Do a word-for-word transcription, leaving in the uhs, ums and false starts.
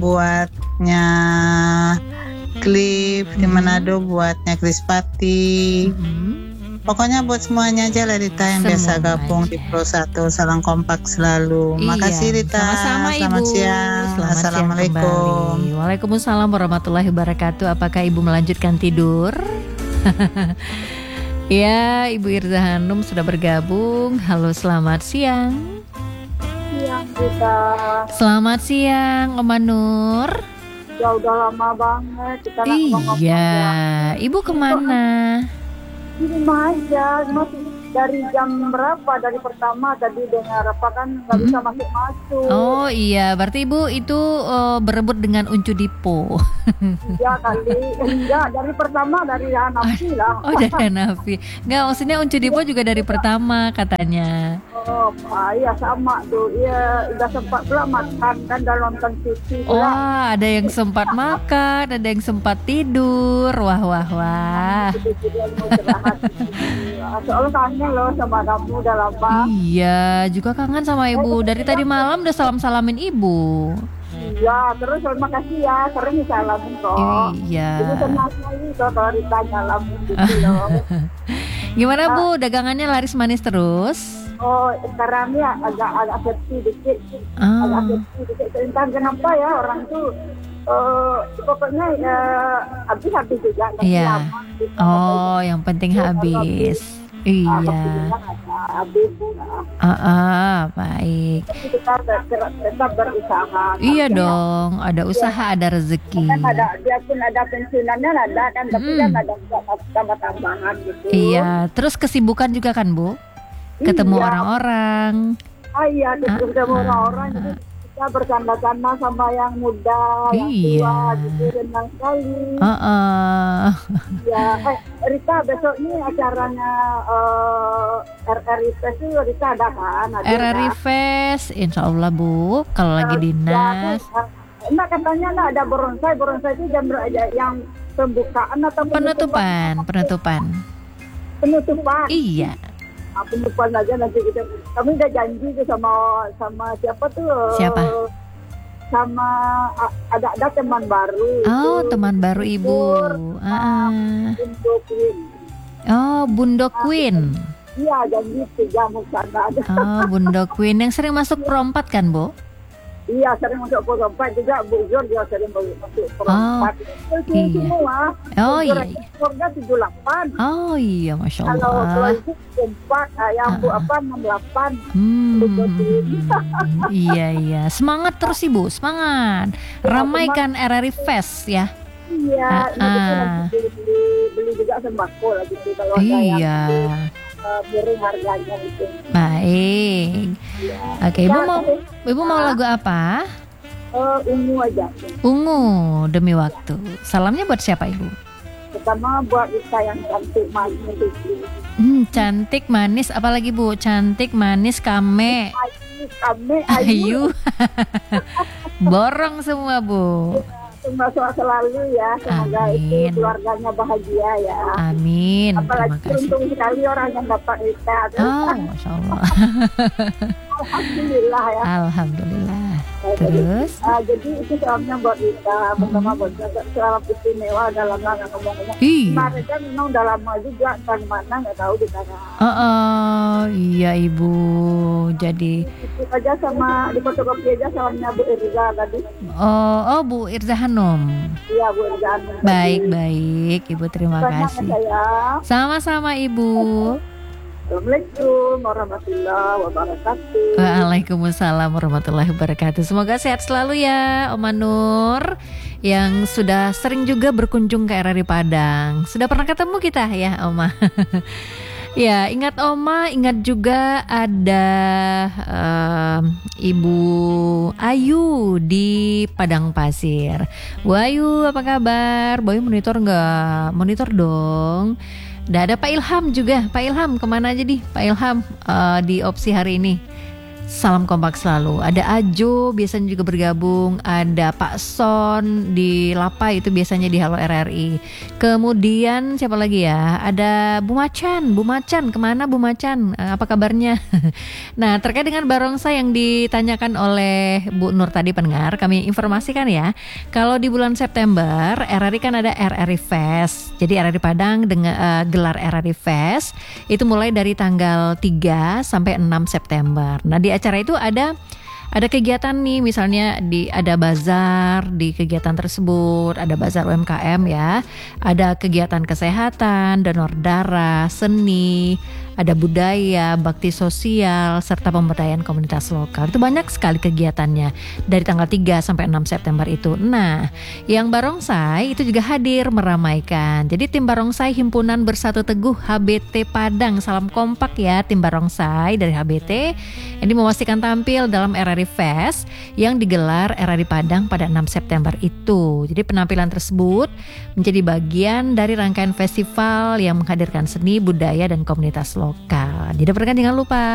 buatnya Cliff, di Manado buatnya Krispati. Mm-hmm. Pokoknya buat semuanya aja lah Rita yang Semua biasa gabung aja. di Pro satu. Salam kompak selalu. Iya, Makasih Rita. sama-sama Selamat Ibu. siang. Selamat Assalamualaikum. siang kembali. Waalaikumsalam warahmatullahi wabarakatuh. Apakah Ibu melanjutkan tidur? Ya, Ibu Irza Hanum sudah bergabung. Halo, selamat siang. Siang kita. Selamat siang, Oma Nur. Ya udah lama banget kita nggak ngomong-ngomong Iya, ya. Ibu kemana? Di rumah aja, masih dari jam berapa? Dari pertama tadi dengar apa kan nggak bisa masuk-masuk. Oh iya, berarti Ibu itu uh, berebut dengan Uncu Dipo. Ya kali, enggak dari pertama dari Hanafi lah. Oh dari Hanafi. Enggak, maksudnya Uncu Dipo juga dari pertama katanya. Oh, ah, iya sama tuh. Iya, udah sempat pula makan kan udah nonton T V pula. Wah, ada yang sempat makan, ada yang sempat tidur. Wah, wah, wah. Soalnya kangen loh sama kamu udah lama. Iya, juga kangen sama Ibu. Dari tadi malam udah salam-salamin Ibu. Iya, terus terima kasih ya, sering salamin kok. Iya. Jadi senang sekali kalau ditanya lamun gitu loh. Gimana Bu, dagangannya laris manis terus? Oh, sekarang ya agak agak sepi dikit, Oh. agak sepi dikit. Entah kenapa ya orang tuh, uh, pokoknya ya habis-habis juga. Iya. Lama, gitu. Oh, yang penting habis. Iya. Habis. Ah, ah, baik. Kita tetap, tetap berusaha. Iya dong, ada usaha, ada rezeki. Kan ada, dia pun ada pensiunannya ada kan, tapi Hmm. kan ada tambah-tambahan gitu. Iya, terus kesibukan juga kan Bu? Ketemu Iya. orang-orang. Ah iya, kita Ah, ketemu ah. orang-orang jadi kita bercanda-canda sama yang muda, yang Iya. tua, gitu senang sekali. Heeh. Ya, eh Rita besok ini acaranya eh, R R I Fest itu Rita ada kan? Ada, R R I kan? Fest, insya Allah Bu, kalau lagi dinas. Ya, enggak katanya enggak ada bonsai, bonsai itu jam ber- yang pembukaan atau Penutupan, penutupan. Penutupan. Iya. Ah, penutupan aja nanti kita. Kami udah janji tuh sama sama siapa tuh? Siapa? Sama a- ada ada teman baru. Oh, itu. teman baru Ibu. Ah. Untuk Queen. Oh, Bundo Queen. Iya, janji tiga mau sana ada. Oh, Bundo Queen yang sering masuk Pro empat kan Bu? Iya, sering masuk Pro empat juga. Bu Jor juga sering masuk Pro Oh, empat. Itu iya. semua. Oh iya. Surga tujuh puluh delapan. Oh iya, Masya Kalau kalau Allah. itu empat, yang Bu apa enam puluh delapan. Hmm, iya iya, semangat terus Ibu, semangat. Ramaikan R R I Fest ya. Iya, Ah, ini kita ah. nanti beli, beli juga sembako lah gitu kalau ada yang Iya, uh, miring harganya gitu. baik. Oke, Ibu Ya, mau tapi- Ibu mau lagu apa? Uh, ungu aja. Ungu demi waktu. Salamnya buat siapa Ibu? Pertama buat kita yang cantik manis itu. Hmm, cantik manis, apalagi Bu? Cantik manis kame. Ayu, kami ayu. Ayu. Borong semua Bu. Semua sehat selalu ya. Semoga itu Amin. keluarganya bahagia ya. Amin. Terima Apalagi kasih. untung sekali orang yang dapat kita. Oh, Masya Allah. Alhamdulillah ya. Alhamdulillah. Jadi, Terus? ah, jadi itu salamnya buat kita. Pertama buat kita selamat istimewa dalam rangka ngomong-ngomong. Iya. Kemarin kan memang udah lama juga, entah mana nggak tahu di sana. Oh, oh, iya Ibu. Jadi, Itu aja sama di fotokopi aja salamnya Bu Irza tadi. oh, oh Bu Irza Hanum. Iya Bu Irza. Hanum tadi. Baik, baik Ibu, terima Banyak kasih. saya. Sama-sama Ibu. Assalamualaikum warahmatullahi wabarakatuh. Waalaikumsalam warahmatullahi wabarakatuh. Semoga sehat selalu ya Oma Nur, yang sudah sering juga berkunjung ke R R I Padang. Sudah pernah ketemu kita ya Oma. Ya, ingat Oma, ingat juga ada em, Ibu Ayu di Padang Pasir. Bu Ayu, apa kabar? Bu Ayu monitor nggak? Monitor dong. Dan ada Pak Ilham juga. Pak Ilham kemana aja nih Pak Ilham eh, di opsi hari ini? Salam kompak selalu. Ada Ajo biasanya juga bergabung. Ada Pak Son di Lapa itu biasanya di Halo R R I. Kemudian siapa lagi ya? Ada Bu Macan. Bu Macan kemana Bu Macan? Eh, Apa kabarnya? Nah, terkait dengan barongsai yang ditanyakan oleh Bu Nur tadi pendengar, kami informasikan ya. Kalau di bulan September R R I kan ada R R I Fest. Jadi R R I Padang dengan eh, gelar R R I Fest itu mulai dari tanggal tiga sampai enam September. Nah, di acara itu ada ada kegiatan nih, misalnya di ada bazar di kegiatan tersebut, ada bazar U M K M ya, ada kegiatan kesehatan, donor darah, seni, ada budaya, bakti sosial, serta pemberdayaan komunitas lokal. Itu banyak sekali kegiatannya dari tanggal tiga sampai enam September itu. Nah, yang barongsai itu juga hadir meramaikan. Jadi tim barongsai Himpunan Bersatu Teguh H B T Padang, salam kompak ya tim barongsai dari H B T ini memastikan tampil dalam R R I Fest yang digelar R R I Padang pada enam September itu. Jadi penampilan tersebut menjadi bagian dari rangkaian festival yang menghadirkan seni, budaya, dan komunitas lokal. Jadi jangan lupa